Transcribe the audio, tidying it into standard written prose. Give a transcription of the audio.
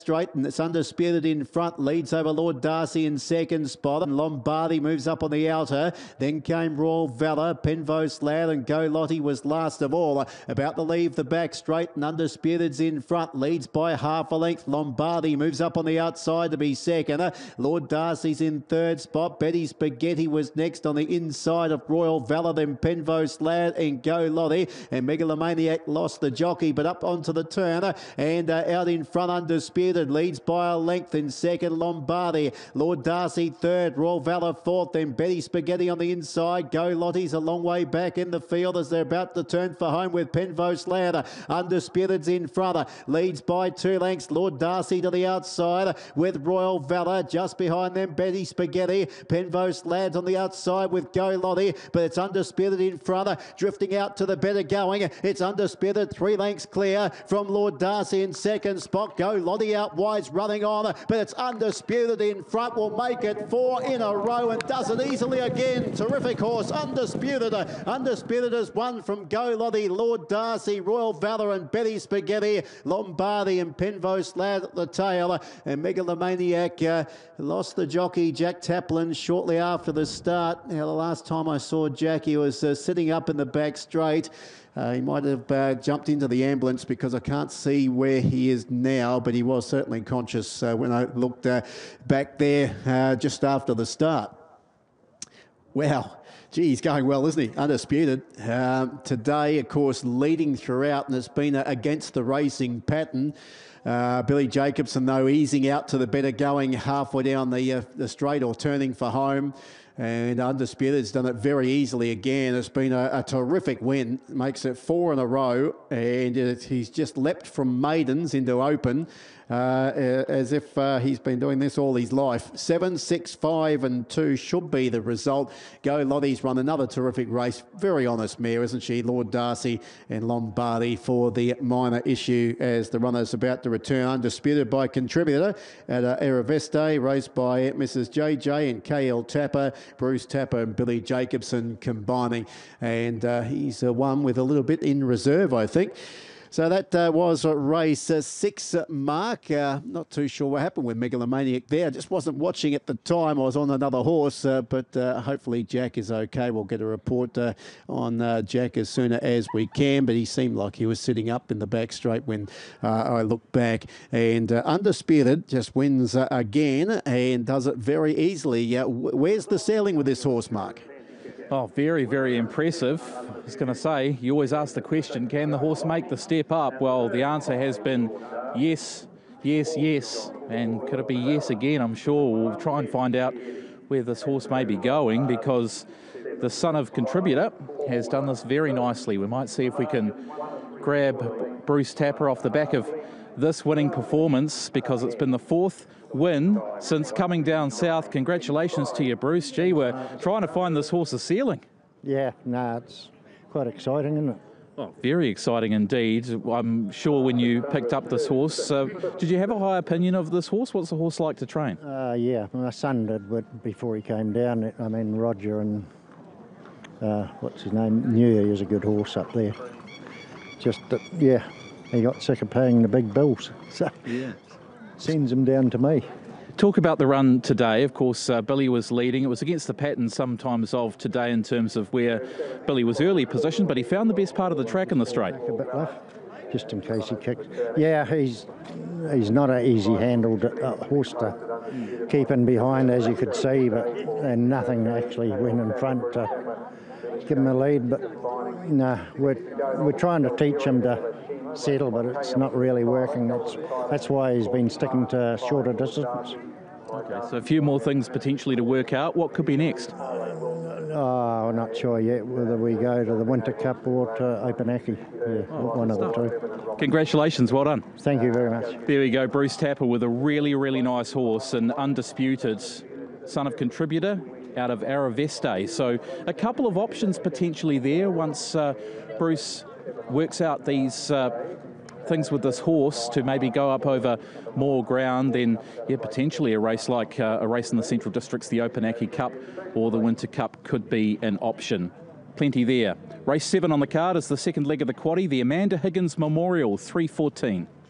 straight, and it's Undisputed in front, leads over Lord Darcy in second spot, and Lombardi moves up on the outer. Then came Royal Valor, Penvos Lad, and Go Lottie was last of all. About to leave the back straight, and Undisputed's in front, leads by half a length. Lombardi moves up on the outside to be second. Lord Darcy's in third spot. Betty Spaghetti was next on the inside of Royal Valor, then Penvos Lad and Go Lottie, and Megalomaniac lost the jockey, but up onto the turn, and out in front Undisputed leads by a length. In second Lombardi, Lord Darcy third, Royal Valor fourth, then Betty Spaghetti on the inside. Go Lottie's a long way back in the field as they're about to turn for home with Penvos Lad. Undisputed's in front, leads by 2 lengths. Lord Darcy to the outside with Royal Valor just behind them. Betty Spaghetti, Penvos Lad's on the outside with Go Lottie, but it's Undisputed in front, drifting out to the better going. It's Undisputed 3 lengths clear from Lord Darcy in second spot. Go Lottie out wide, running on, but it's Undisputed in front, will make it 4 in a row and does it easily again. Terrific horse, Undisputed. Undisputed has won from Go Lottie, Lord Darcy, Royal Valor and Betty Spaghetti. Lombardi and Penvos Lad at the tail, and Megalomaniac lost the jockey Jack Taplin shortly after the start. Now, the last time I saw Jack, he was sitting up in the back straight. He might have jumped into the ambulance because I can't see where he is now, but he was certainly conscious when I looked back there just after the start. Wow. Gee, he's going well, isn't he? Undisputed. Today, of course, leading throughout, and it's been against the racing pattern. Billy Jacobson, though, easing out to the better going halfway down the straight or turning for home. And Undisputed's done it very easily again. It's been a terrific win. Makes it 4 in a row. And he's just leapt from maidens into open as if he's been doing this all his life. 7, 6, 5 and 2 should be the result. Go Lottie's run another terrific race. Very honest mare, isn't she? Lord Darcy and Lombardi for the minor issue as the runner's about to return. Undisputed by Contributor at Araveste, raced by Mrs. JJ and KL Tapper, Bruce Tapper and Billy Jacobson combining. And he's won with a little bit in reserve, I think. So that was race 6, Mark. Not too sure what happened with Megalomaniac there. I just wasn't watching at the time. I was on another horse, but hopefully Jack is okay. We'll get a report on Jack as soon as we can, but he seemed like he was sitting up in the back straight when I looked back. And Undisputed just wins again and does it very easily. Where's the sailing with this horse, Mark? Oh, very, very impressive. I was going to say, you always ask the question, can the horse make the step up? Well, the answer has been yes, yes, yes. And could it be yes again? I'm sure we'll try and find out where this horse may be going, because the son of Contributor has done this very nicely. We might see if we can grab Bruce Tapper off the back of this winning performance, because it's been the 4th win since coming down south. Congratulations to you, Bruce. Gee, we're trying to find this horse's ceiling. Yeah, no, it's quite exciting, isn't it? Oh, very exciting indeed. I'm sure when you picked up this horse, did you have a high opinion of this horse? What's the horse like to train? Yeah, my son did before he came down. I mean, Roger and what's his name? Knew he was a good horse up there. Just that, yeah, he got sick of paying the big bills, so yeah, sends him down to me. Talk about the run today. Of course, Billy was leading. It was against the pattern sometimes of today in terms of where Billy was early positioned, but he found the best part of the track in the straight. A bit left, just in case he kicked. Yeah, he's not an easy-handled horse to keep in behind, as you could see, and nothing actually went in front to give him a lead. But no, we're trying to teach him to settle, but it's not really working. That's why he's been sticking to shorter distance. Okay, so a few more things potentially to work out. What could be next? I'm not sure yet whether we go to the Winter Cup or to Opanaki. Yeah, one of the two. Congratulations, well done. Thank you very much. There we go, Bruce Tapper with a really, really nice horse, and Undisputed, son of Contributor, out of Araveste. So a couple of options potentially there once Bruce works out these things with this horse to maybe go up over more ground. Then yeah, potentially a race like a race in the Central Districts, the Opanaki Cup or the Winter Cup could be an option. Plenty there. Race 7 on the card is the second leg of the quaddie, the Amanda Higgins Memorial, 3:14.